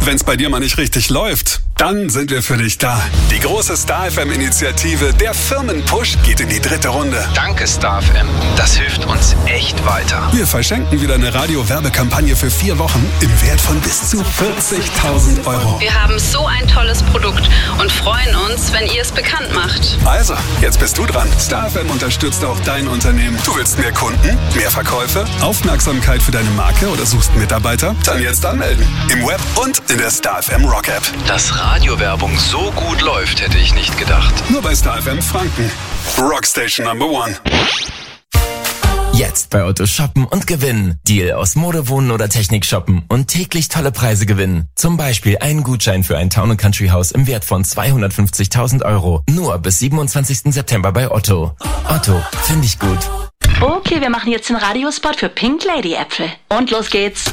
Wenn's bei dir mal nicht richtig läuft, dann sind wir für dich da. Die große Star FM-Initiative, der Firmenpush, geht in die 3. Runde. Danke Star FM, das hilft uns echt weiter. Wir verschenken wieder eine Radio-Werbekampagne für 4 Wochen im Wert von bis zu 40.000 Euro. Wir haben so ein tolles Produkt und freuen uns, wenn ihr es bekannt macht. Also, jetzt bist du dran. Star FM unterstützt auch dein Unternehmen. Du willst mehr Kunden, mehr Verkäufe, Aufmerksamkeit für deine Marke oder suchst Mitarbeiter? Dann jetzt anmelden. Im Web und in der Star FM Rock App. Dass Radiowerbung so gut läuft, hätte ich nicht gedacht. Nur bei Star FM Franken. Rockstation #1. Jetzt bei Otto shoppen und gewinnen. Deal aus Mode, Wohnen oder Technik shoppen und täglich tolle Preise gewinnen. Zum Beispiel einen Gutschein für ein Town & Country Haus im Wert von 250.000 Euro. Nur bis 27. September bei Otto. Otto, finde ich gut. Okay, wir machen jetzt den Radiospot für Pink Lady Äpfel. Und los geht's.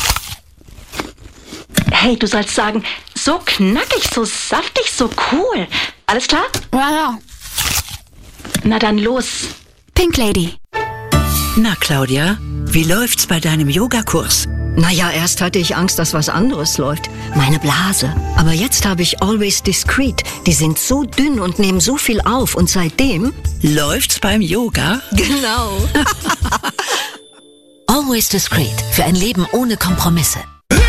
Hey, du sollst sagen, so knackig, so saftig, so cool. Alles klar? Ja. Na dann los. Pink Lady. Na, Claudia, wie läuft's bei deinem Yogakurs? Naja, erst hatte ich Angst, dass was anderes läuft. Meine Blase. Aber jetzt habe ich Always Discreet. Die sind so dünn und nehmen so viel auf. Und seitdem... Läuft's beim Yoga? Genau. Always Discreet. Für ein Leben ohne Kompromisse.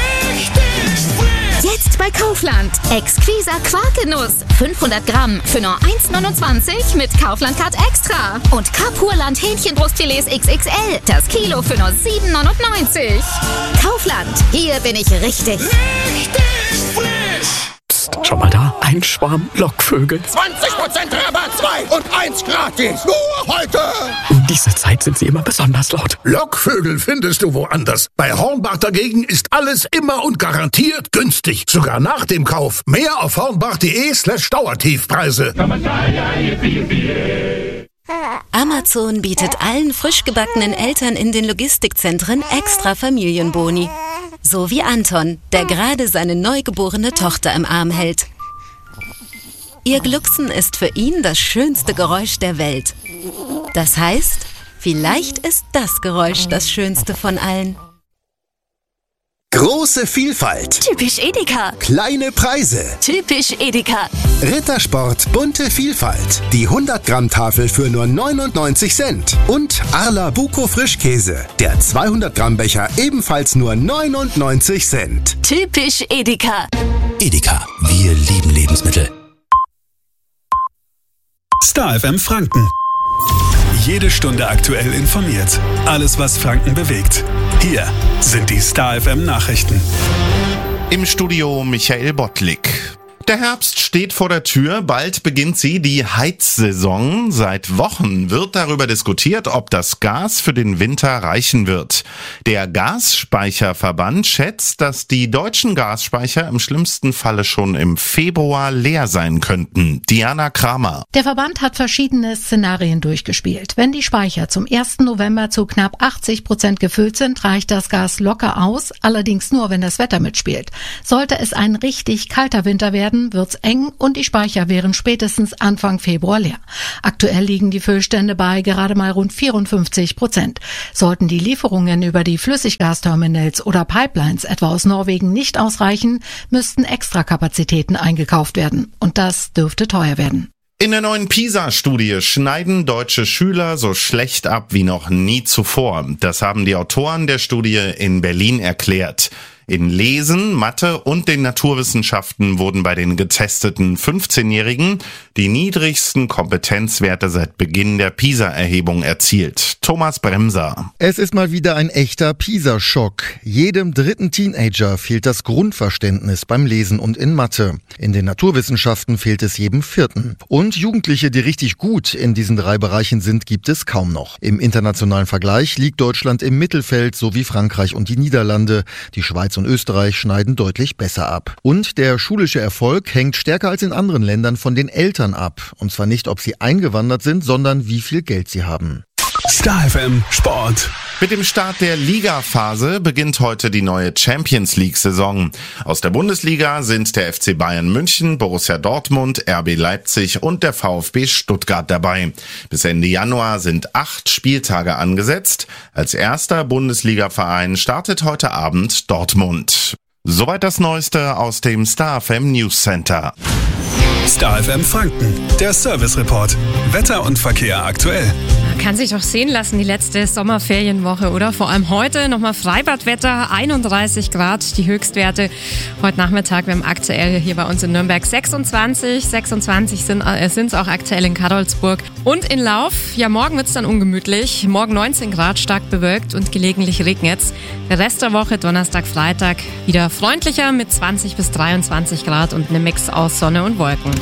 Jetzt bei Kaufland. Exquisa Quarkenuss. 500 Gramm für nur 1,29 mit Kaufland-Card Extra. Und Kapurland Hähnchenbrustfilets XXL. Das Kilo für nur 7,99. Kaufland. Hier bin ich richtig. Psst, schau mal da. Ein Schwarm Lockvögel. 20% Rabatt, 2 und 1 gratis. Nur heute. Um diese Zeit sind sie immer besonders laut. Lockvögel findest du woanders. Bei Hornbach dagegen ist alles immer und garantiert günstig. Sogar nach dem Kauf. Mehr auf hornbach.de/Dauertiefpreise. Amazon bietet allen frisch gebackenen Eltern in den Logistikzentren extra Familienboni. So wie Anton, der gerade seine neugeborene Tochter im Arm hält. Ihr Glucksen ist für ihn das schönste Geräusch der Welt. Das heißt, vielleicht ist das Geräusch das schönste von allen. Große Vielfalt. Typisch Edeka. Kleine Preise. Typisch Edeka. Rittersport bunte Vielfalt. Die 100-Gramm-Tafel für nur 99 Cent. Und Arla Buko Frischkäse. Der 200-Gramm-Becher ebenfalls nur 99 Cent. Typisch Edeka. Edeka. Wir lieben Lebensmittel. Star FM Franken. Jede Stunde aktuell informiert. Alles, was Franken bewegt. Hier sind die Star FM Nachrichten. Im Studio Michael Bottlik. Der Herbst steht vor der Tür, bald beginnt sie, die Heizsaison. Seit Wochen wird darüber diskutiert, ob das Gas für den Winter reichen wird. Der Gasspeicherverband schätzt, dass die deutschen Gasspeicher im schlimmsten Falle schon im Februar leer sein könnten. Diana Kramer. Der Verband hat verschiedene Szenarien durchgespielt. Wenn die Speicher zum 1. November zu knapp 80% gefüllt sind, reicht das Gas locker aus, allerdings nur, wenn das Wetter mitspielt. Sollte es ein richtig kalter Winter werden, wird's eng und die Speicher wären spätestens Anfang Februar leer. Aktuell liegen die Füllstände bei gerade mal rund 54%. Sollten die Lieferungen über die Flüssiggasterminals oder Pipelines etwa aus Norwegen nicht ausreichen, müssten Extrakapazitäten eingekauft werden. Und das dürfte teuer werden. In der neuen PISA-Studie schneiden deutsche Schüler so schlecht ab wie noch nie zuvor. Das haben die Autoren der Studie in Berlin erklärt. In Lesen, Mathe und den Naturwissenschaften wurden bei den getesteten 15-Jährigen die niedrigsten Kompetenzwerte seit Beginn der PISA-Erhebung erzielt. Thomas Bremser. Es ist mal wieder ein echter PISA-Schock. Jedem dritten Teenager fehlt das Grundverständnis beim Lesen und in Mathe. In den Naturwissenschaften fehlt es jedem vierten. Und Jugendliche, die richtig gut in diesen 3 Bereichen sind, gibt es kaum noch. Im internationalen Vergleich liegt Deutschland im Mittelfeld, so wie Frankreich und die Niederlande. Die Schweiz und Österreich schneiden deutlich besser ab. Und der schulische Erfolg hängt stärker als in anderen Ländern von den Eltern ab. Und zwar nicht, ob sie eingewandert sind, sondern wie viel Geld sie haben. Star FM Sport. Mit dem Start der Ligaphase beginnt heute die neue Champions League-Saison. Aus der Bundesliga sind der FC Bayern München, Borussia Dortmund, RB Leipzig und der VfB Stuttgart dabei. Bis Ende Januar sind 8 Spieltage angesetzt. Als erster Bundesliga-Verein startet heute Abend Dortmund. Soweit das Neueste aus dem Star FM News Center. Star FM Franken, der Service Report. Wetter und Verkehr aktuell. Kann sich doch sehen lassen, die letzte Sommerferienwoche, oder? Vor allem heute nochmal Freibadwetter, 31 Grad, die Höchstwerte. Heute Nachmittag, wir haben aktuell hier bei uns in Nürnberg 26 sind es auch aktuell in Karolsburg. Und in Lauf, ja, morgen wird's dann ungemütlich. Morgen 19 Grad, stark bewölkt und gelegentlich regnet's. Der Rest der Woche, Donnerstag, Freitag, wieder freundlicher mit 20 bis 23 Grad und einem Mix aus Sonne und Wolken.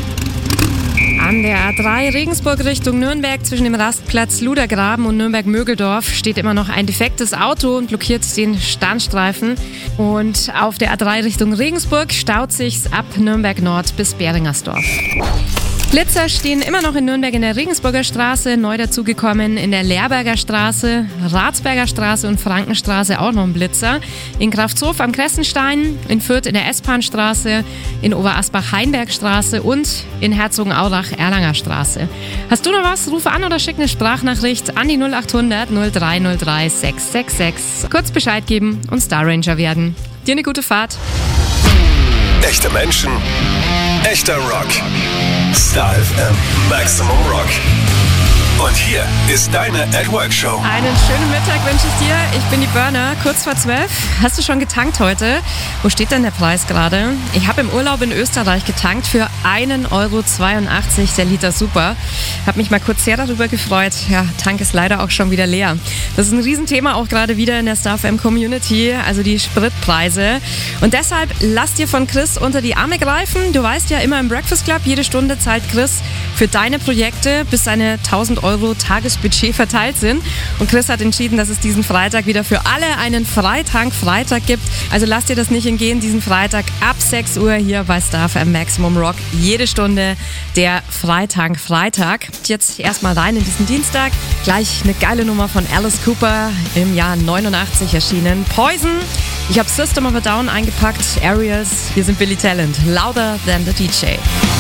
An der A3 Regensburg Richtung Nürnberg zwischen dem Rastplatz Ludergraben und Nürnberg-Mögeldorf steht immer noch ein defektes Auto und blockiert den Standstreifen. Und auf der A3 Richtung Regensburg staut sich's ab Nürnberg Nord bis Beringersdorf. Blitzer stehen immer noch in Nürnberg in der Regensburger Straße, neu dazugekommen in der Lehrberger Straße, Ratsberger Straße und Frankenstraße auch noch ein Blitzer. In Grafshof am Kressenstein, in Fürth in der S-Bahn-Straße, in Oberasbach-Heinbergstraße und in Herzogenaurach Erlanger Straße. Hast du noch was? Rufe an oder schick eine Sprachnachricht an die 0800 0303 666. Kurz Bescheid geben und Star Ranger werden. Dir eine gute Fahrt. Echte Menschen, echter Rock. Star FM Maximum Rock. Und hier ist deine At-Work-Show. Einen schönen Mittag wünsche ich dir. Ich bin die Burner, kurz vor 12. Hast du schon getankt heute? Wo steht denn der Preis gerade? Ich habe im Urlaub in Österreich getankt für 1,82 Euro der Liter Super. Habe mich mal kurz sehr darüber gefreut. Ja, Tank ist leider auch schon wieder leer. Das ist ein Riesenthema auch gerade wieder in der Star FM Community, also die Spritpreise. Und deshalb lass dir von Chris unter die Arme greifen. Du weißt ja, immer im Breakfast Club, jede Stunde zahlt Chris für deine Projekte, bis seine 1.000 Euro Tagesbudget verteilt sind. Und Chris hat entschieden, dass es diesen Freitag wieder für alle einen Freitank-Freitag gibt. Also lass dir das nicht entgehen, diesen Freitag ab 6 Uhr hier bei Star FM Maximum Rock. Jede Stunde der Freitank-Freitag. Jetzt erstmal rein in diesen Dienstag. Gleich eine geile Nummer von Alice Cooper, im Jahr 89 erschienen. Poison. Ich habe System of a Down eingepackt. Areas. Hier sind Billy Talent. Louder than the DJ.